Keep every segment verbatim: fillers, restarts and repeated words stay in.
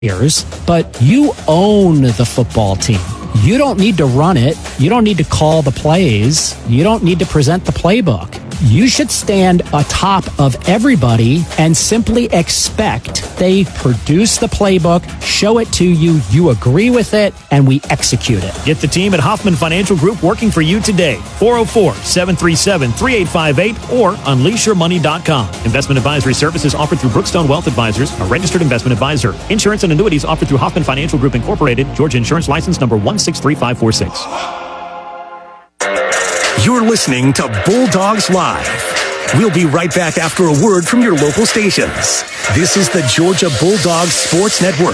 years, but you own the football team. You don't need to run it. You don't need to call the plays. You don't need to present the playbook. You should stand atop of everybody and simply expect they produce the playbook, show it to you, you agree with it, and we execute it. Get the team at Hoffman Financial Group working for you today. four oh four, seven three seven, three eight five eight or unleash your money dot com. Investment advisory services offered through Brookstone Wealth Advisors, a registered investment advisor. Insurance and annuities offered through Hoffman Financial Group Incorporated, Georgia Insurance License number one six three five four six. You're listening to Bulldogs Live. We'll be right back after a word from your local stations. This is the Georgia Bulldogs Sports Network.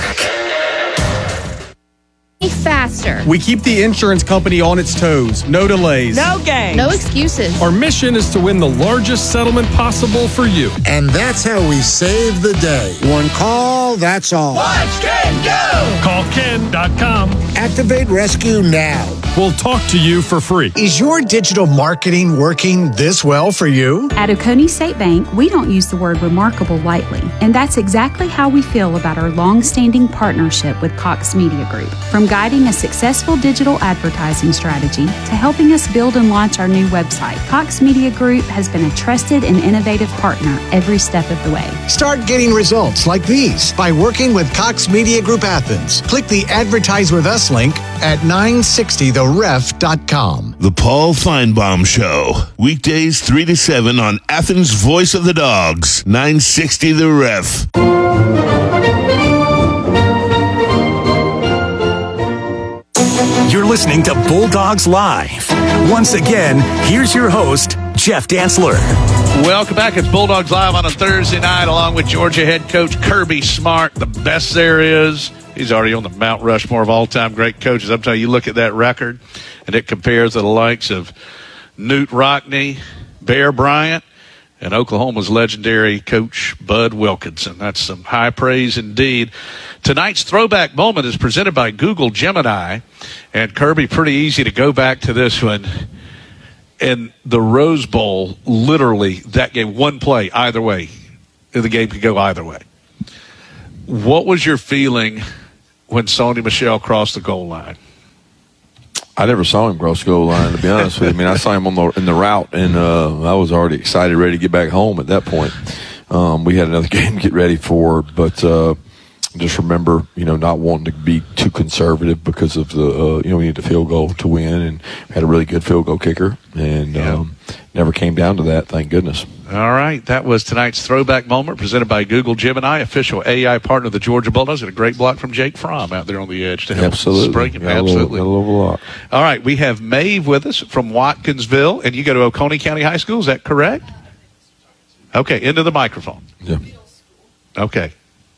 Faster. We keep the insurance company on its toes. No delays. No games. No excuses. Our mission is to win the largest settlement possible for you. And that's how we save the day. One call, that's all. Watch Ken go! Call Ken dot com. Activate Rescue now. We'll talk to you for free. Is your digital marketing working this well for you? At Oconee State Bank, we don't use the word remarkable lightly. And that's exactly how we feel about our long-standing partnership with Cox Media Group. From guiding a successful digital advertising strategy to helping us build and launch our new website, Cox Media Group has been a trusted and innovative partner every step of the way. Start getting results like these by working with Cox Media Group Athens. Click the Advertise With Us link at nine sixty the ref dot com. The Paul Feinbaum Show. Weekdays three to seven on Athens' Voice of the Dogs, nine sixty The Ref. You're listening to Bulldogs Live. Once again, here's your host, Jeff Dantzler. Welcome back. It's Bulldogs Live on a Thursday night, along with Georgia head coach Kirby Smart, the best there is. He's already on the Mount Rushmore of all-time great coaches. I'm telling you, you look at that record, and it compares to the likes of Newt Rockne, Bear Bryant, and Oklahoma's legendary coach Bud Wilkinson. That's some high praise indeed. Tonight's throwback moment is presented by Google Gemini. And Kirby, pretty easy to go back to this one. In the Rose Bowl, literally, that game, one play, either way. The game could go either way. What was your feeling when Sony Michel crossed the goal line? I never saw him cross the goal line, to be honest with you. I mean, I saw him on the in the route, and uh, I was already excited, ready to get back home at that point. Um, we had another game to get ready for, but uh, just remember, you know, not wanting to be too conservative because of the, uh, you know, we needed a field goal to win, and we had a really good field goal kicker, and yeah. um, never came down to that, thank goodness. All right, that was tonight's throwback moment presented by Google Gemini, official A I partner of the Georgia Bulldogs, and a great block from Jake Fromm out there on the edge to help Absolutely. spring him. Got Absolutely. A little, got a little lot. All right, we have Maeve with us from Watkinsville, and you go to Oconee County High School, is that correct? Okay, into the microphone. Yeah. Okay.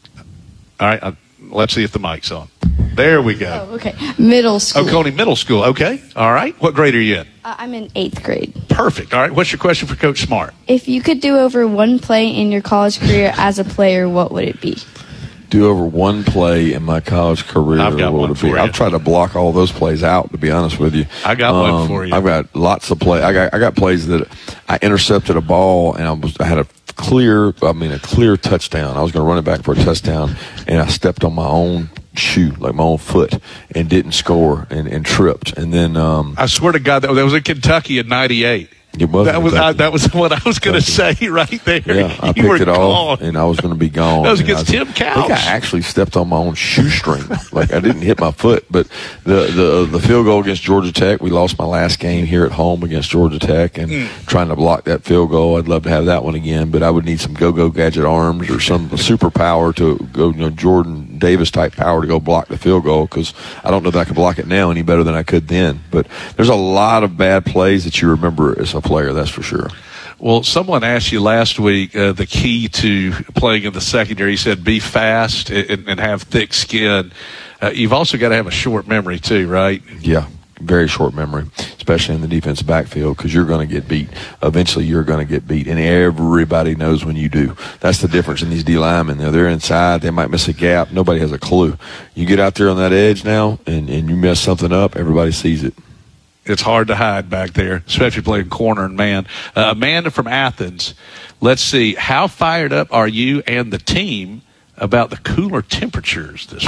All right, uh, let's see if the mic's on. There we go. Oh, okay. Middle school. Oconee Middle School. Okay. All right. What grade are you in? Uh, I'm in eighth grade. Perfect. All right. What's your question for Coach Smart? If you could do over one play in your college career as a player, what would it be? Do over one play in my college career. I've got what one would it for be? you. I'll try to block all those plays out, to be honest with you. I got um, one for you. I've got lots of play. I got I got plays that I intercepted a ball and I was I had a clear I mean a clear touchdown. I was going to run it back for a touchdown, and I stepped on my own shoe, like my own foot, and didn't score and, and tripped. And then um, I swear to God, that was in Kentucky in ninety-eight. It was that was I, that was what I was going to say right there. Yeah, I you picked were it gone. off, and I was going to be gone. That was And against I was, Tim Couch. I think I actually stepped on my own shoestring. Like, I didn't hit my foot, but the, the the field goal against Georgia Tech, we lost my last game here at home against Georgia Tech, and mm. trying to block that field goal, I'd love to have that one again, but I would need some go-go gadget arms or some superpower to go, you know, Jordan Davis-type power to go block the field goal, because I don't know that I can block it now any better than I could then. But there's a lot of bad plays that you remember as a player, that's for sure. Well, someone asked you last week uh, the key to playing in the secondary. He said be fast and, and have thick skin. Uh, you've also got to have a short memory too, right? Yeah, very short memory, especially in the defensive backfield, because you're going to get beat. Eventually, you're going to get beat, and everybody knows when you do. That's the difference in these D linemen. They're, they're inside. They might miss a gap. Nobody has a clue. You get out there on that edge now, and, and you mess something up, everybody sees it. It's hard to hide back there, especially playing corner and man. Uh, Amanda from Athens, let's see. How fired up are you and the team about the cooler temperatures this